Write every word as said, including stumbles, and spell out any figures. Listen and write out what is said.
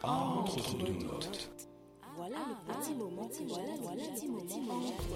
Entre deux notes. Voilà le petit moment, voilà le petit moment.